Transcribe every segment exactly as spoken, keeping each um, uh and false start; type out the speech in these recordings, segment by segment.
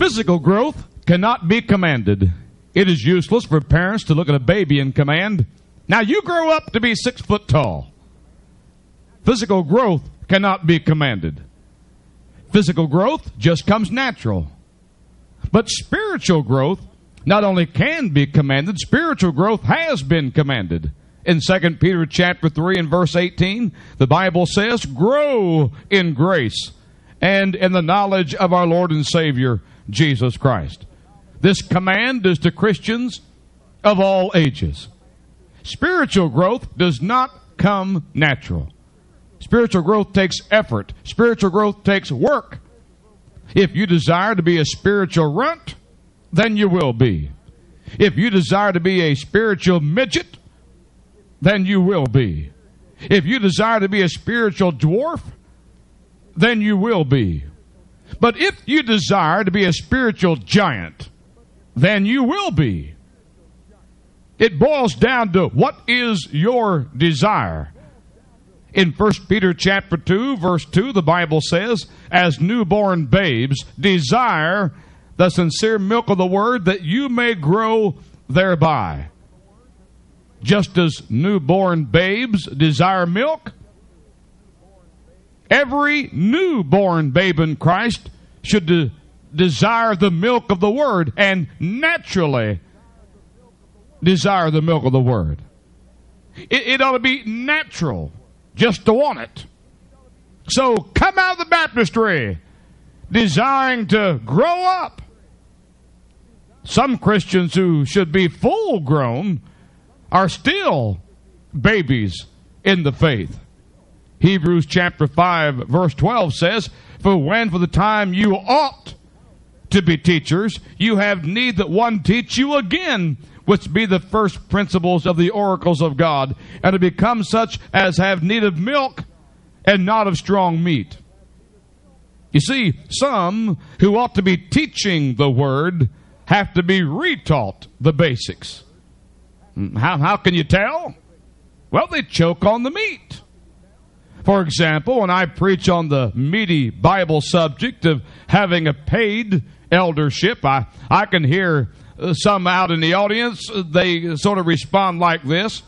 Physical growth cannot be commanded. It is useless for parents to look at a baby and command, "Now you grow up to be six foot tall." Physical growth cannot be commanded. Physical growth just comes natural. But spiritual growth not only can be commanded, spiritual growth has been commanded. In Second Peter chapter three and verse eighteen, the Bible says, "Grow in grace and in the knowledge of our Lord and Savior, Jesus Christ." This command is to Christians of all ages. Spiritual growth does not come natural. Spiritual growth takes effort. Spiritual growth takes work. If you desire to be a spiritual runt, then you will be. If you desire to be a spiritual midget, then you will be. If you desire to be a spiritual dwarf, then you will be. But if you desire to be a spiritual giant, then you will be. It boils down to what is your desire. In First Peter chapter two, verse two, the Bible says, "As newborn babes, desire the sincere milk of the word, that you may grow thereby." Just as newborn babes desire milk, every newborn babe in Christ should de- desire the milk of the word, and naturally desire the milk of the word. It, it ought to be natural just to want it. So come out of the baptistry desiring to grow up. Some Christians who should be full grown are still babies in the faith. Hebrews chapter five verse twelve says, "For when for the time you ought to be teachers, you have need that one teach you again, which be the first principles of the oracles of God, and to become such as have need of milk and not of strong meat." You see, some who ought to be teaching the word have to be retaught the basics. How, how can you tell? Well, they choke on the meat. For example, when I preach on the meaty Bible subject of having a paid eldership, I, I can hear some out in the audience, they sort of respond like this.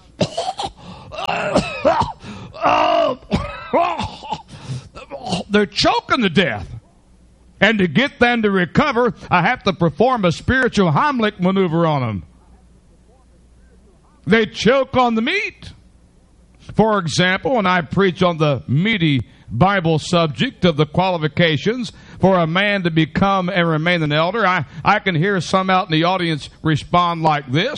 They're choking to death. And to get them to recover, I have to perform a spiritual Heimlich maneuver on them. They choke on the meat. For example, when I preach on the meaty Bible subject of the qualifications for a man to become and remain an elder, I, I can hear some out in the audience respond like this.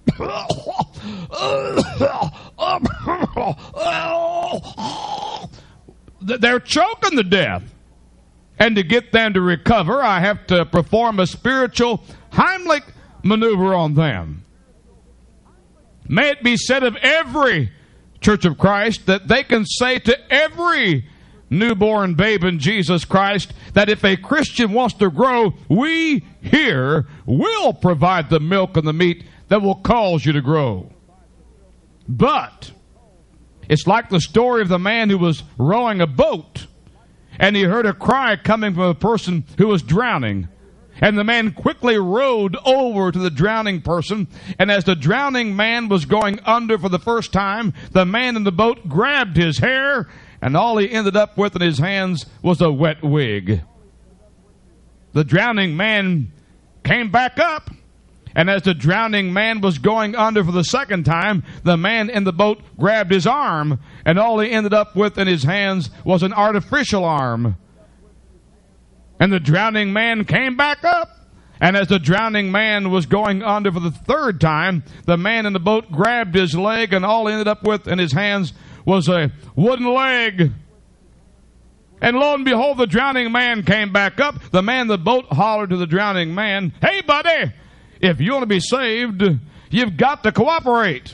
They're choking to death. And to get them to recover, I have to perform a spiritual Heimlich maneuver on them. May it be said of every Church of Christ that they can say to every newborn babe in Jesus Christ that if a Christian wants to grow, we here will provide the milk and the meat that will cause you to grow. But it's like the story of the man who was rowing a boat, and he heard a cry coming from a person who was drowning. And the man quickly rowed over to the drowning person. And as the drowning man was going under for the first time, the man in the boat grabbed his hair, and all he ended up with in his hands was a wet wig. The drowning man came back up. And as the drowning man was going under for the second time, the man in the boat grabbed his arm, and all he ended up with in his hands was an artificial arm. And the drowning man came back up. And as the drowning man was going under for the third time, the man in the boat grabbed his leg, and all he ended up with in his hands was a wooden leg. And lo and behold, the drowning man came back up. The man in the boat hollered to the drowning man, "Hey, buddy, if you want to be saved, you've got to cooperate."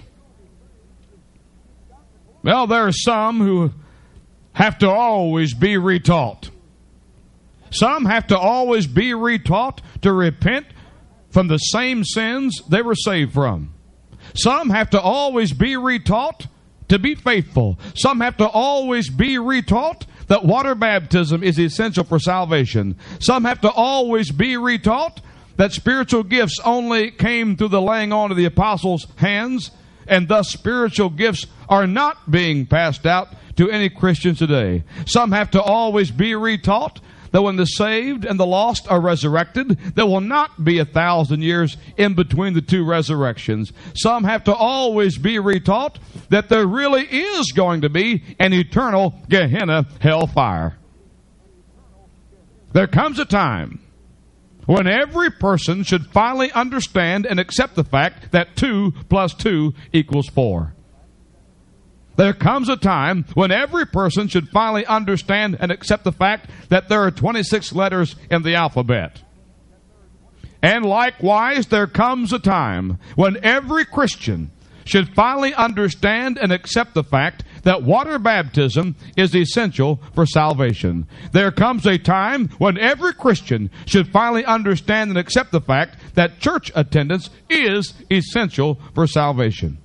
Well, there are some who have to always be retaught. Some have to always be retaught to repent from the same sins they were saved from. Some have to always be retaught to be faithful. Some have to always be retaught that water baptism is essential for salvation. Some have to always be retaught that spiritual gifts only came through the laying on of the apostles' hands, and thus spiritual gifts are not being passed out to any Christians today. Some have to always be retaught that when the saved and the lost are resurrected, there will not be a thousand years in between the two resurrections. Some have to always be retaught that there really is going to be an eternal Gehenna hellfire. There comes a time when every person should finally understand and accept the fact that two plus two equals four. There comes a time when every person should finally understand and accept the fact that there are twenty-six letters in the alphabet. And likewise, there comes a time when every Christian should finally understand and accept the fact that water baptism is essential for salvation. There comes a time when every Christian should finally understand and accept the fact that church attendance is essential for salvation.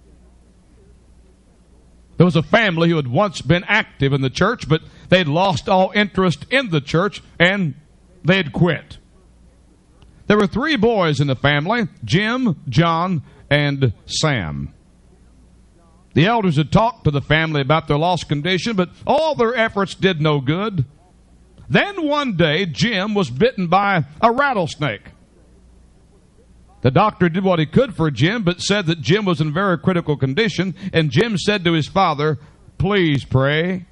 There was a family who had once been active in the church, but they'd lost all interest in the church and they'd quit. There were three boys in the family, Jim, John, and Sam. The elders had talked to the family about their lost condition, but all their efforts did no good. Then one day, Jim was bitten by a rattlesnake. The doctor did what he could for Jim, but said that Jim was in very critical condition, and Jim said to his father, "Please pray."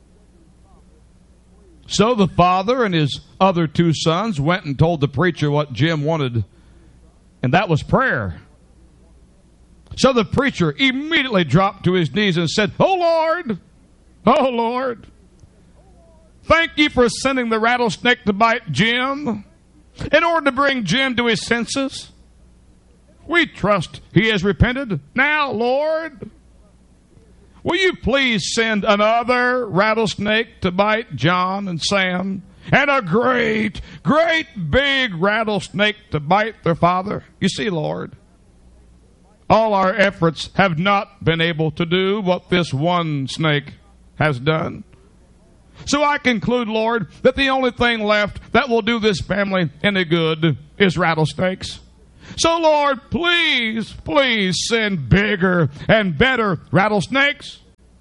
So the father and his other two sons went and told the preacher what Jim wanted, and that was prayer. So the preacher immediately dropped to his knees and said, "Oh Lord, oh Lord, thank you for sending the rattlesnake to bite Jim in order to bring Jim to his senses. We trust he has repented. Now, Lord, will you please send another rattlesnake to bite John and Sam, and a great, great big rattlesnake to bite their father?" You see, Lord, all our efforts have not been able to do what this one snake has done. So I conclude, Lord, that the only thing left that will do this family any good is rattlesnakes. So, Lord, please, please send bigger and better rattlesnakes.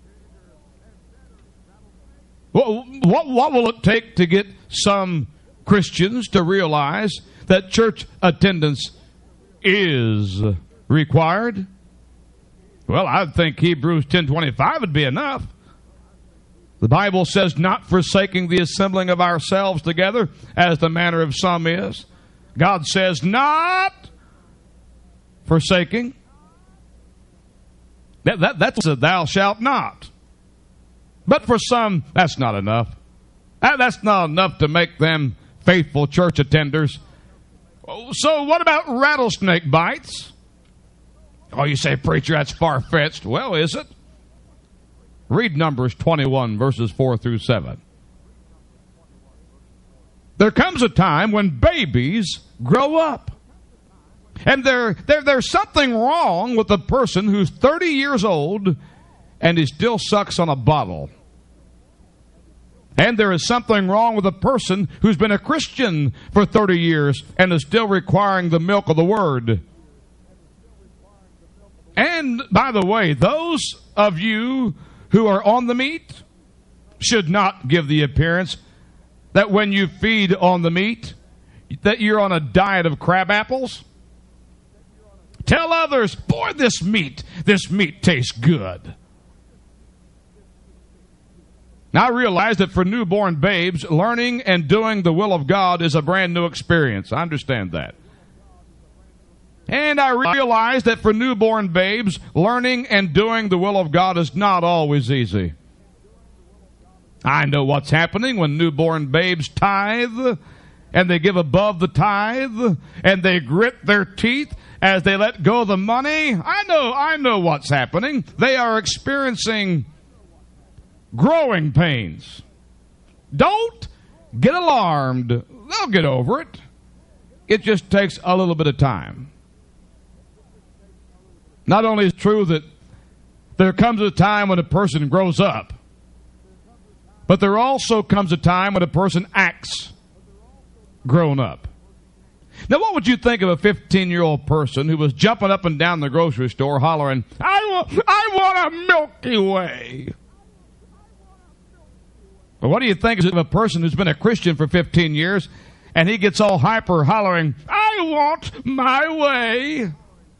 What, what, what will it take to get some Christians to realize that church attendance is required? Well, I think Hebrews ten twenty-five would be enough. The Bible says, "Not forsaking the assembling of ourselves together, as the manner of some is." God says, not forsaking. That, that, that's a thou shalt not. But for some, that's not enough. That, that's not enough to make them faithful church attenders. So what about rattlesnake bites? Oh, you say, "Preacher, that's far-fetched." Well, is it? Read Numbers twenty-one, verses four through seven. There comes a time when babies grow up. And there, there, there's something wrong with a person who's thirty years old and he still sucks on a bottle. And there is something wrong with a person who's been a Christian for thirty years and is still requiring the milk of the Word. And, by the way, those of you who are on the meat should not give the appearance that when you feed on the meat, that you're on a diet of crab apples. Tell others, "Boy, this meat, this meat tastes good." Now, I realize that for newborn babes, learning and doing the will of God is a brand new experience. I understand that. And I realize that for newborn babes, learning and doing the will of God is not always easy. I know what's happening when newborn babes tithe, and they give above the tithe, and they grit their teeth as they let go of the money. I know, I know what's happening. They are experiencing growing pains. Don't get alarmed. They'll get over it. It just takes a little bit of time. Not only is it true that there comes a time when a person grows up, But there also comes a time when a person acts grown up. Now, what would you think of a fifteen-year-old person who was jumping up and down the grocery store hollering, I want, I want a Milky Way? But what do you think of a person who's been a Christian for fifteen years and he gets all hyper hollering, I want my way?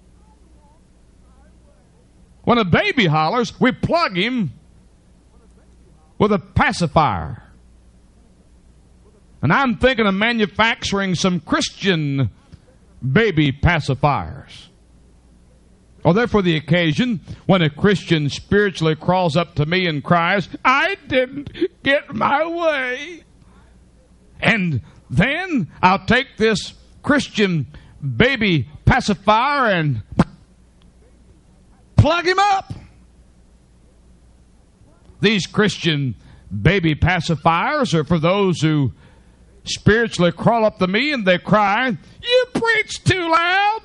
When a baby hollers, we plug him with a pacifier. And I'm thinking of manufacturing some Christian baby pacifiers. Or they're for the occasion when a Christian spiritually crawls up to me and cries, I didn't get my way. And then I'll take this Christian baby pacifier and plug him up. These Christian baby pacifiers are for those who spiritually crawl up to me and they cry, you preach too loud.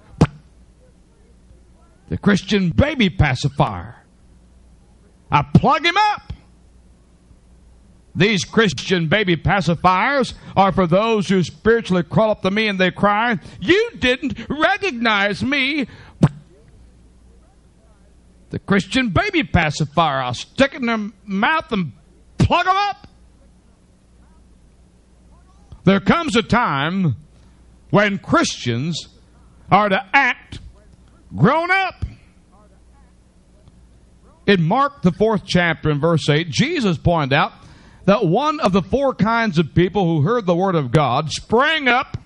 The Christian baby pacifier, I plug him up. These Christian baby pacifiers are for those who spiritually crawl up to me and they cry, you didn't recognize me. The Christian baby pacifier, I'll stick it in their mouth and plug them up. There comes a time when Christians are to act grown up. In Mark, the fourth chapter, in verse eight, Jesus pointed out that one of the four kinds of people who heard the word of God sprang up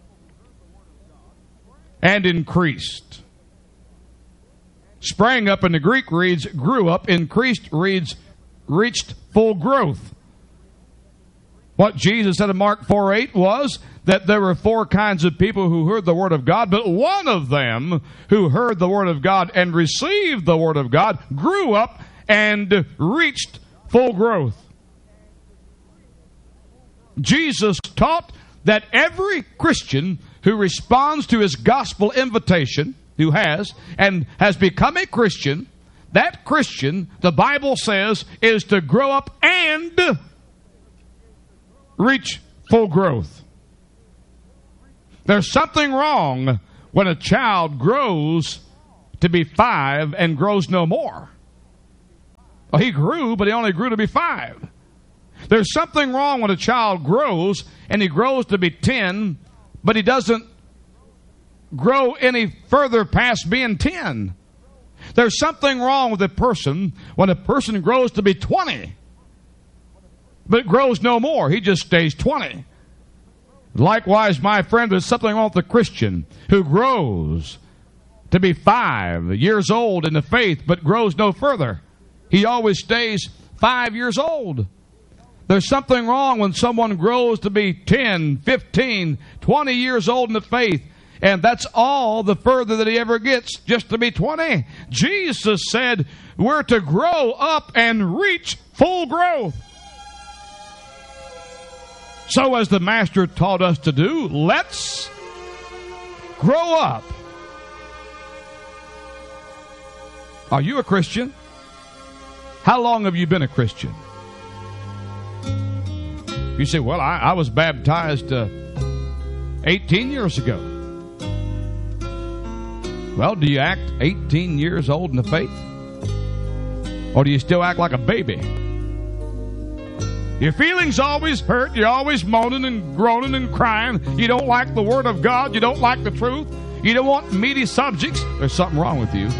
and increased. Sprang up in the Greek reads grew up, increased reads reached full growth. What Jesus said in Mark four eight was that there were four kinds of people who heard the word of God, but one of them who heard the word of God and received the word of God grew up and reached full growth. Jesus taught that every Christian who responds to his gospel invitation, who has, and has become a Christian, that Christian, the Bible says, is to grow up and reach full growth. There's something wrong when a child grows to be five and grows no more. Well, he grew, but he only grew to be five. There's something wrong when a child grows and he grows to be ten, but he doesn't grow any further past being ten. There's something wrong with a person when a person grows to be twenty, but grows no more. He just stays twenty. Likewise, my friend, there's something wrong with the Christian who grows to be five years old in the faith, but grows no further. He always stays five years old. There's something wrong when someone grows to be ten, fifteen, twenty years old in the faith, and that's all the further that he ever gets, just to be twenty. Jesus said we're to grow up and reach full growth. So as the Master taught us to do, let's grow up. Are you a Christian? How long have you been a Christian? You say, well, I, I was baptized uh, eighteen years ago. Well, do you act eighteen years old in the faith? Or do you still act like a baby? Your feelings always hurt. You're always moaning and groaning and crying. You don't like the Word of God. You don't like the truth. You don't want meaty subjects. There's something wrong with you.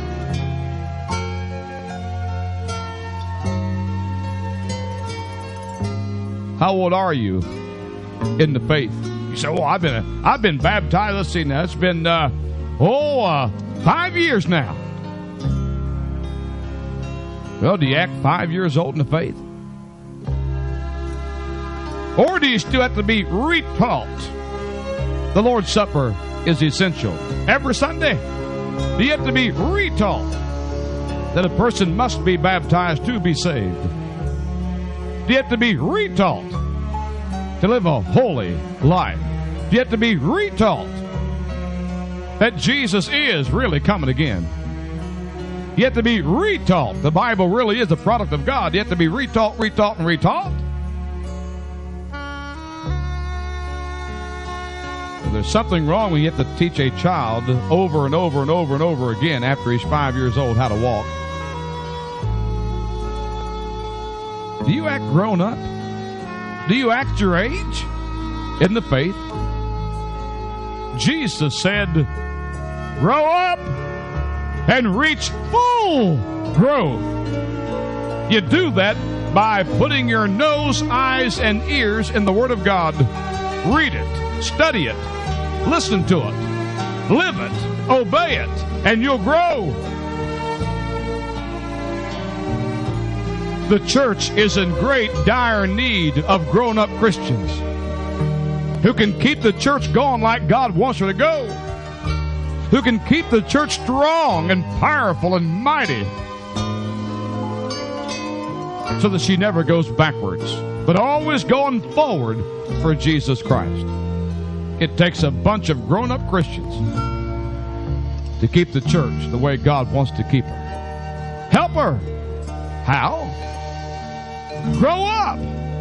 How old are you in the faith? You say, oh, I've been I've been baptized. Let's see now. It's been, uh, oh, uh, five years now. Well, do you act five years old in the faith? Or do you still have to be retaught? The Lord's Supper is essential. Every Sunday, do you have to be retaught that a person must be baptized to be saved? Do you have to be retaught to live a holy life? Do you have to be retaught that Jesus is really coming again? You have to be retaught. The Bible really is a product of God. You have to be retaught, retaught, and retaught. There's something wrong when you have to teach a child over and over and over and over again after he's five years old how to walk. Do you act grown up? Do you act your age in the faith? Jesus said, grow up and reach full growth. You do that by putting your nose, eyes, and ears in the Word of God. Read it, study it, listen to it, live it, obey it, and you'll grow. The church is in great dire need of grown-up Christians who can keep the church going like God wants her to go, who can keep the church strong and powerful and mighty so that she never goes backwards, but always going forward for Jesus Christ. It takes a bunch of grown-up Christians to keep the church the way God wants to keep her. Help her. How? Grow up.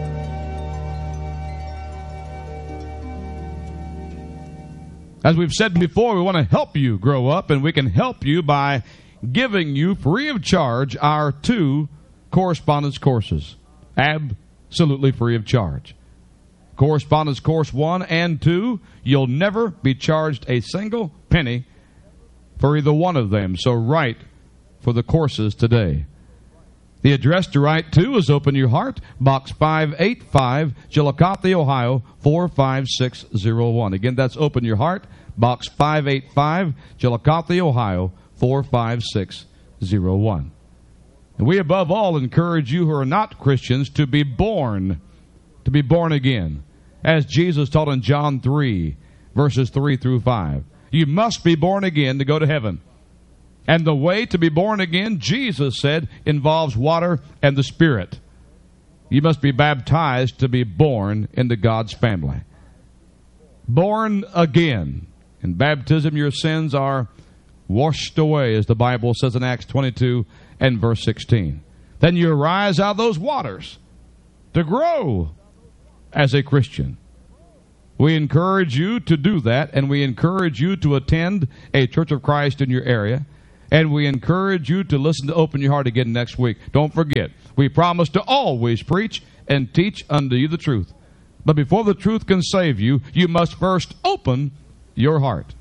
As we've said before, we want to help you grow up, and we can help you by giving you free of charge our two correspondence courses. Absolutely free of charge. Correspondence Course one and two, you'll never be charged a single penny for either one of them. So write for the courses today. The address to write to is Open Your Heart, Box five eighty-five, Chillicothe, Ohio, four five six zero one. Again, that's Open Your Heart, Box five eighty-five, Chillicothe, Ohio, four five six zero one. And we above all encourage you who are not Christians to be born, to be born again. As Jesus taught in John three, verses three through five. You must be born again to go to heaven. And the way to be born again, Jesus said, involves water and the Spirit. You must be baptized to be born into God's family. Born again. In baptism, your sins are washed away, as the Bible says in Acts twenty-two and verse sixteen. Then you arise out of those waters to grow as a Christian. We encourage you to do that, and we encourage you to attend a Church of Christ in your area. And we encourage you to listen to Open Your Heart again next week. Don't forget, we promise to always preach and teach unto you the truth. But before the truth can save you, you must first open your heart.